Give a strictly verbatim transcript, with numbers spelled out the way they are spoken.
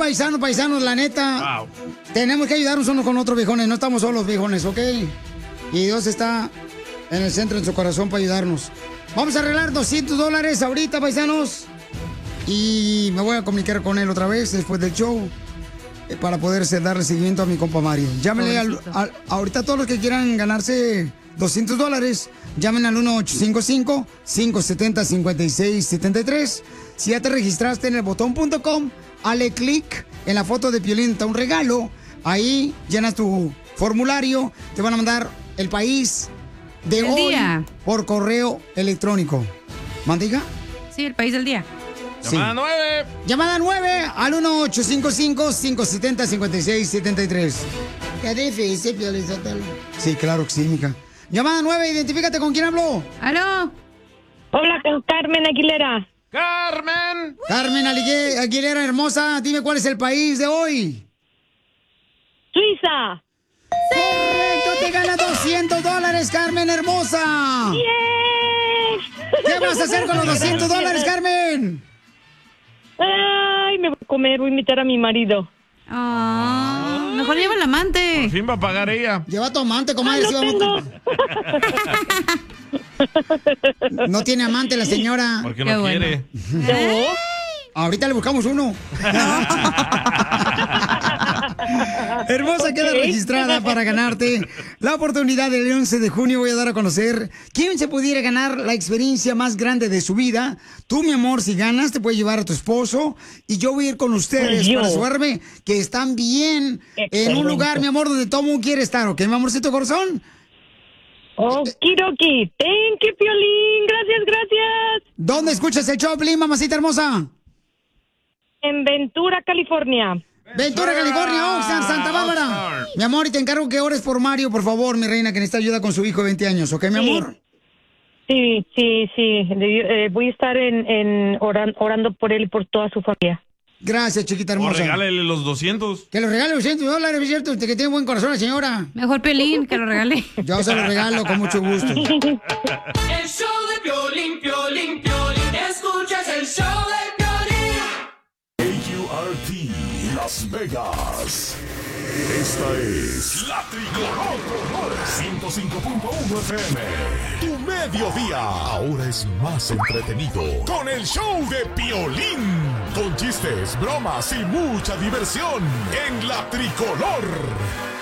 paisano, paisanos, la neta. Wow. Tenemos que ayudarnos unos con otros, viejones. No estamos solos, viejones, ¿ok? Y Dios está en el centro de su corazón para ayudarnos. Vamos a arreglar doscientos dólares ahorita, paisanos. Y me voy a comunicar con él otra vez después del show eh, para poder darle seguimiento a mi compa Mario. Llámenle al, al, ahorita a todos los que quieran ganarse doscientos dólares. Llamen al uno ocho cinco cinco, cinco siete cero, cinco seis siete tres. Si ya te registraste en el botón punto com, hale clic en la foto de Piolín, está un regalo. Ahí llenas tu formulario. Te van a mandar el país de el hoy día. Por correo electrónico. ¿Mandiga? Sí, el país del día. Sí. Llamada nueve. Llamada nueve al uno ocho cinco cinco, cinco siete cero, cinco seis siete tres. Qué difícil, Piolín Sotelo. Sí, claro que sí, mija. Llamada nueve, identifícate con quién habló. ¿Aló? Hola, con Carmen Aguilera. ¡Carmen! Carmen Aguilera, hermosa, dime cuál es el país de hoy. Suiza. ¡Sí! Correcto, te ganas doscientos dólares, Carmen, hermosa. ¡Yes! ¿Qué vas a hacer con los doscientos dólares, Carmen? Ay, me voy a comer, voy a invitar a mi marido. Oh, mejor lleva el amante. Por fin va a pagar ella. Lleva a tu amante, comadre. Ah, si no vamos a... No tiene amante la señora. Porque no Qué quiere. ¿No? Ahorita le buscamos uno. Hermosa, Ok. queda registrada para ganarte la oportunidad del once de junio. Voy a dar a conocer quién se pudiera ganar la experiencia más grande de su vida. Tú, mi amor, si ganas, te puedes llevar a tu esposo. Y yo voy a ir con ustedes Yo. para asegurarme que están bien en Excelente. un lugar, mi amor, donde todo el mundo quiere estar. ¿Ok, mi amorcito corazón? Okidoki. Thank you, Piolín. Gracias, gracias. ¿Dónde escuchas el show, Piolín, mamacita hermosa? En Ventura, California. Ventura, California, Oxnard, Santa Bárbara. Oxnard. Mi amor, y te encargo que ores por Mario, por favor, mi reina, que necesita ayuda con su hijo de veinte años, ¿ok, mi Sí. amor? Sí, sí, sí. De- eh, voy a estar en, en oran- orando por él y por toda su familia. Gracias, chiquita O hermosa. regálele los doscientos. Que lo regale doscientos dólares, ¿es cierto? Usted que tiene buen corazón la señora. Mejor Pelín, que lo regale. Yo se lo regalo con mucho gusto. El show de Piolín, Piolín, Piolín. Escuchas el show de Piolín. A U R T Las Vegas. Esta es La Tricolor ciento cinco punto uno F M. Tu mediodía ahora es más entretenido con el show de Piolín. Con chistes, bromas y mucha diversión en La Tricolor.